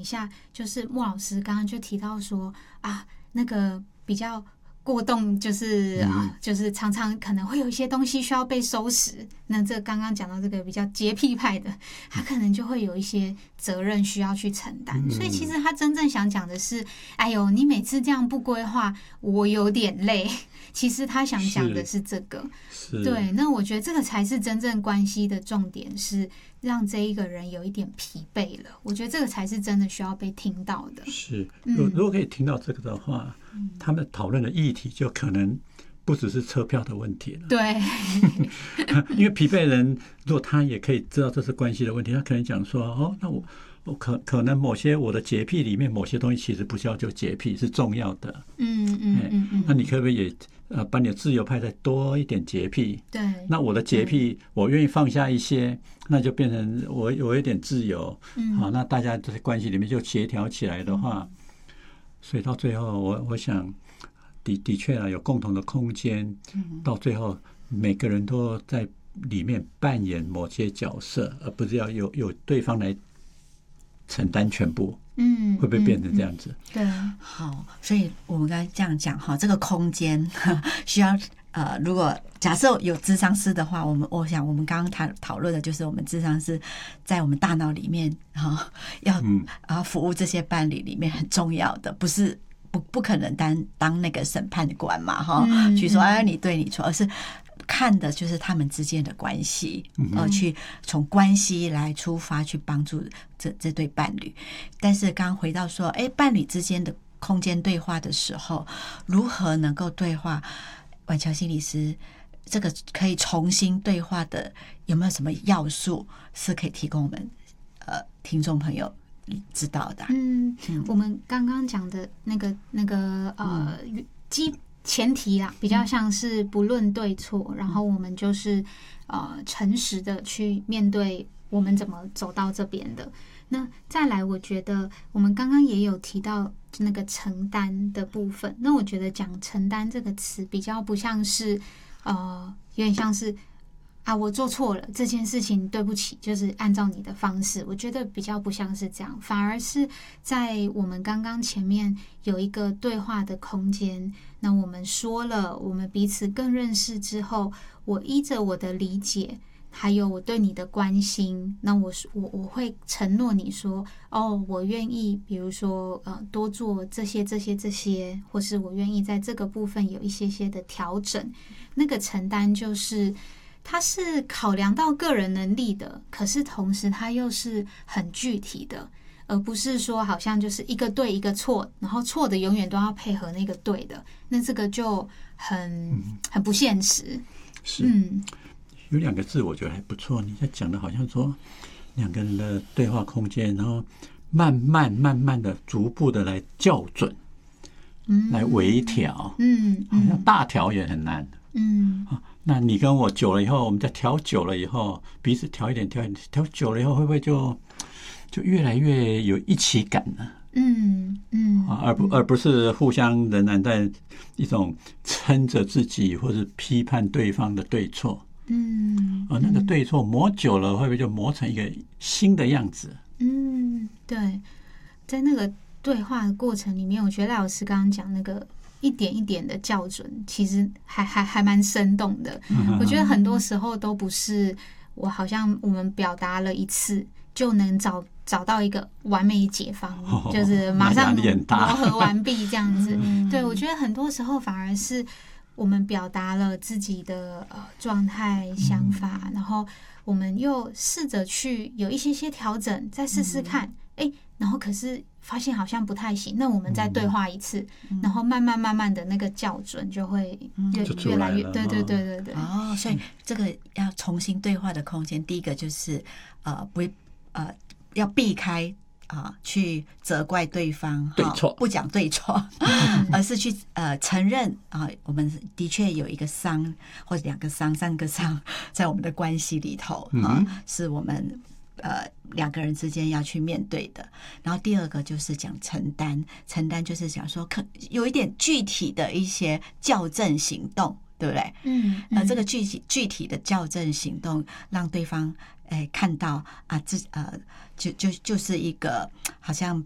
下，就是莫老师刚刚就提到说啊，那个比较过动，就是就是常常可能会有一些东西需要被收拾。那这刚刚讲到这个比较洁癖派的，他可能就会有一些责任需要去承担。所以其实他真正想讲的是，哎呦，你每次这样不规划，我有点累。其实他想讲的是这个，对。那我觉得这个才是真正关系的重点，是让这一个人有一点疲惫了。我觉得这个才是真的需要被听到的。 是，如果可以听到这个的话，他们讨论的议题就可能不只是车票的问题了。 对， 因为疲惫人，如果他也可以知道这是关系的问题，他可能讲说，哦，那我可能某些我的洁癖里面某些东西其实不叫就洁癖，是重要的。那你可不可以也把你的自由派再多一点洁癖？ 对， 那我的洁癖我愿意放下一些，那就变成我有一点自由。好，那大家在关系里面就协调起来的话，所以到最后我想的确有共同的空间，到最后每个人都在里面扮演某些角色，而不是要有对方来承担全部。会不会变成这样子？ 对， 好，所以我们刚才这样讲哈，这个空间需要如果假设有諮商師的话，我想我们刚刚讨论的就是我们諮商師在我们大脑里面要服务这些伴侣里面很重要的，不是不可能当那个审判官嘛哈，去说哎你对你错，而是看的就是他们之间的关系，去从关系来出发去帮助这对伴侣。但是刚刚回到说，伴侣之间的空间对话的时候，如何能够对话？婉乔心理师，这个可以重新对话的，有没有什么要素是可以提供我们听众朋友知道的？ 我们刚刚讲的那个前提啦，比较像是不论对错，然后我们就是诚实的去面对我们怎么走到这边的。那再来，我觉得我们刚刚也有提到那个承担的部分。那我觉得讲承担这个词比较不像是有点像是我做错了这件事情，对不起，就是按照你的方式。我觉得比较不像是这样，反而是在我们刚刚前面有一个对话的空间。那我们说了，我们彼此更认识之后，我依着我的理解，还有我对你的关心，那我会承诺你说，我愿意，比如说多做这些，或是我愿意在这个部分有一些的调整。那个承担就是它是考量到个人能力的，可是同时它又是很具体的，而不是说好像就是一个对一个错，然后错的永远都要配合那个对的，那这个就很不现实。 是，有两个字我觉得还不错，你在讲的好像说两个人的对话空间，然后慢慢的逐步的来校准，来微调，好像大调也很难。那你跟我久了以后，我们再调久了以后，彼此调一点，调久了以后，会不会就越来越有一起感呢？而不是互相仍然在一种撑着自己或是批判对方的对错。那个对错磨久了，会不会就磨成一个新的样子？ 对，在那个对话的过程里面，我觉得赖老师刚刚讲那个一点一点的校准，其实还蛮生动的。我觉得很多时候都不是好像我们表达了一次就能找到一个完美解方，就是马上磨合完毕这样子。对，我觉得很多时候反而是我们表达了自己的状态、想法，然后我们又试着去有一些调整，再试试看，然后可是发现好像不太行，那我们再对话一次，然后慢慢的那个校准就会越来越对。 所以这个要重新对话的空间，第一个就是要避开去责怪对方对错， 不讲对错，而是去承认我们的确有一个伤或者两个伤、三个伤在我们的关系里头是我们两个人之间要去面对的。然后第二个就是讲承担就是讲说有一点具体的一些校正行动，对不对？这个具体的校正行动让对方看到就是一个好像